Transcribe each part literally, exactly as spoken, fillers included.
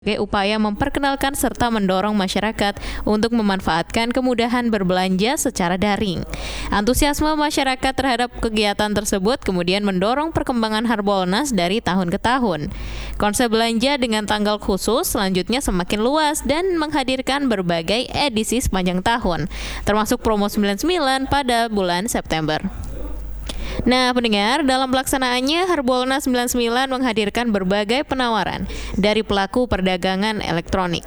sebagai upaya memperkenalkan serta mendorong masyarakat untuk memanfaatkan kemudahan berbelanja secara daring. Antusiasme masyarakat terhadap kegiatan tersebut kemudian mendorong perkembangan Harbolnas dari tahun ke tahun. Konsep belanja dengan tanggal khusus selanjutnya semakin luas dan menghadirkan berbagai edisi sepanjang tahun, termasuk promo sembilan puluh sembilan pada bulan September. Nah, pendengar, dalam pelaksanaannya Harbolnas sembilan puluh sembilan menghadirkan berbagai penawaran dari pelaku perdagangan elektronik.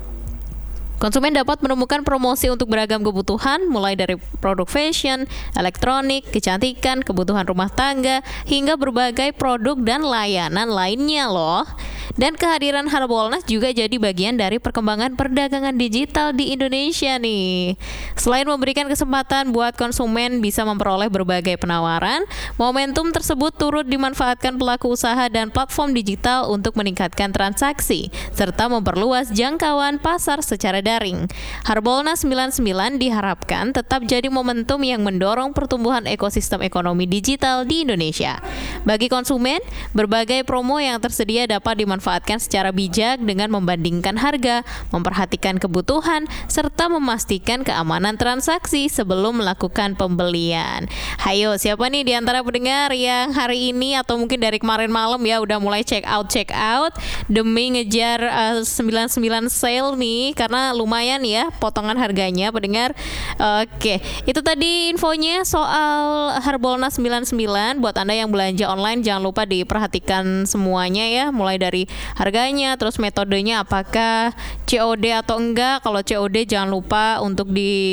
Konsumen dapat menemukan promosi untuk beragam kebutuhan, mulai dari produk fashion, elektronik, kecantikan, kebutuhan rumah tangga, hingga berbagai produk dan layanan lainnya loh. Dan kehadiran Harbolnas juga jadi bagian dari perkembangan perdagangan digital di Indonesia nih. Selain memberikan kesempatan buat konsumen bisa memperoleh berbagai penawaran, momentum tersebut turut dimanfaatkan pelaku usaha dan platform digital untuk meningkatkan transaksi, serta memperluas jangkauan pasar secara daring. Harbolnas sembilan puluh sembilan diharapkan tetap jadi momentum yang mendorong pertumbuhan ekosistem ekonomi digital di Indonesia. Bagi konsumen, berbagai promo yang tersedia dapat dimanfaatkan manfaatkan secara bijak dengan membandingkan harga, memperhatikan kebutuhan, serta memastikan keamanan transaksi sebelum melakukan pembelian. Hayo, siapa nih di antara pendengar yang hari ini atau mungkin dari kemarin malam ya udah mulai check out check out demi ngejar uh, sembilan puluh sembilan sale nih, karena lumayan ya potongan harganya pendengar. Oke, itu tadi infonya soal Harbolnas sembilan puluh sembilan. Buat Anda yang belanja online jangan lupa diperhatikan semuanya ya, mulai dari harganya, terus metodenya apakah C O D atau enggak. Kalau C O D jangan lupa untuk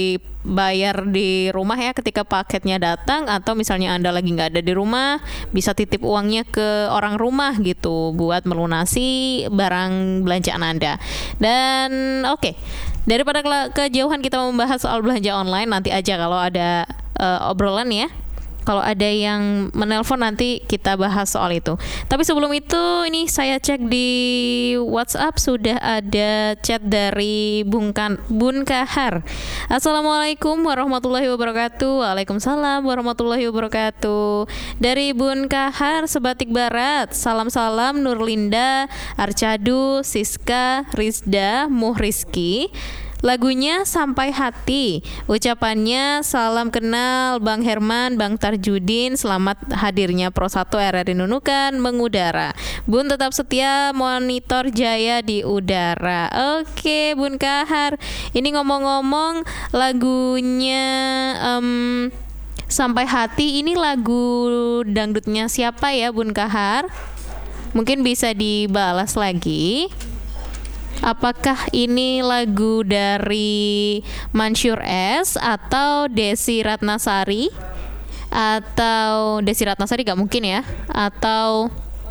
dibayar di rumah ya ketika paketnya datang, atau misalnya Anda lagi nggak ada di rumah bisa titip uangnya ke orang rumah gitu buat melunasi barang belanjaan Anda. Dan oke, okay, daripada kejauhan kita membahas soal belanja online, nanti aja kalau ada uh, obrolan ya. Kalau ada yang menelpon nanti kita bahas soal itu. Tapi sebelum itu, ini saya cek di WhatsApp sudah ada chat dari Bung kan, Bun Kahar. Assalamualaikum warahmatullahi wabarakatuh. Waalaikumsalam warahmatullahi wabarakatuh. Dari Bun Kahar, Sebatik Barat. Salam-salam Nurlinda, Arcadu, Siska, Rizda, Muhrizki. Lagunya Sampai Hati, ucapannya salam kenal Bang Herman, Bang Tarjudin, selamat hadirnya Pro satu R R I Nunukan mengudara. Bun tetap setia monitor jaya di udara. Oke Bun Kahar, ini ngomong-ngomong lagunya um, Sampai Hati, ini lagu dangdutnya siapa ya Bun Kahar? Mungkin bisa dibalas lagi. Apakah ini lagu dari Mansyur S atau Desi Ratnasari? Atau Desi Ratnasari gak mungkin ya? Atau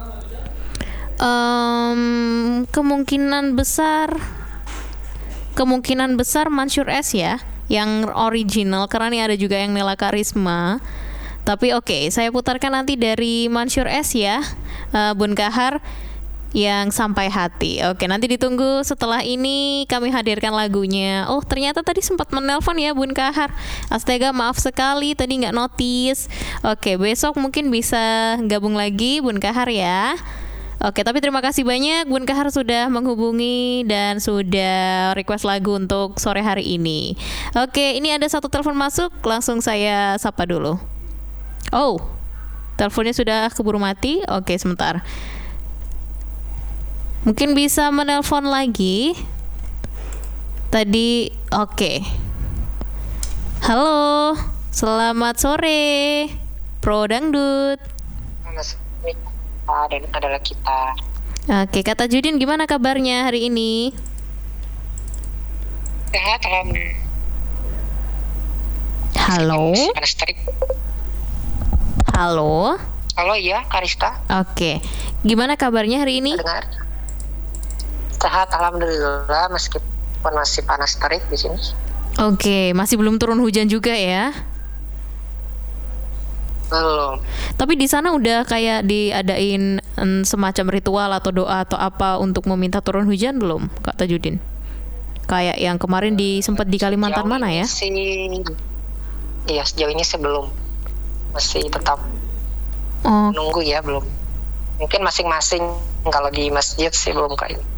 um, kemungkinan besar Kemungkinan besar Mansyur S ya, yang original, karena nih ada juga yang Nela Karisma. Tapi oke, okay, saya putarkan nanti dari Mansyur S ya, uh, Bun Kahar, yang Sampai Hati. Oke, nanti ditunggu setelah ini kami hadirkan lagunya. Oh, ternyata tadi sempat menelpon ya Bun Kahar. Astaga, maaf sekali tadi nggak notice. Oke, besok mungkin bisa gabung lagi Bun Kahar ya. Oke, tapi terima kasih banyak Bun Kahar sudah menghubungi dan sudah request lagu untuk sore hari ini. Oke, ini ada satu telepon masuk, langsung saya sapa dulu. Oh, teleponnya sudah keburu mati. Oke, sebentar. Mungkin bisa menelpon lagi. Tadi oke. Okay. Halo, selamat sore, Pro Dangdut. Dan adalah kita. Oke, kata Judin, gimana kabarnya hari ini? Sehat, alhamdulillah. Halo. Halo. Halo, iya, Karista. Oke, gimana kabarnya hari ini? Dengar. Sehat, alhamdulillah, meskipun masih panas terik di sini. Oke, masih belum turun hujan juga ya? Belum. Tapi di sana udah kayak diadain mm, semacam ritual atau doa atau apa untuk meminta turun hujan belum, Kak Tajudin? Kayak yang kemarin di sempat di Kalimantan sejauh mana ya? Sih, iya sejauh ini sebelum, masih tetap oh. nunggu ya, belum. Mungkin masing-masing kalau di masjid sih belum kayak.